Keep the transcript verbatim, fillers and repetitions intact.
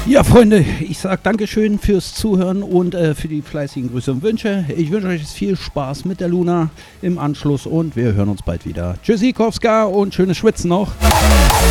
Ja, Freunde, ich sag Dankeschön fürs Zuhören und äh, für die fleißigen Grüße und Wünsche. Ich wünsche euch jetzt viel Spaß mit der Luna im Anschluss und wir hören uns bald wieder. Tschüssikowska und schönes Schwitzen noch.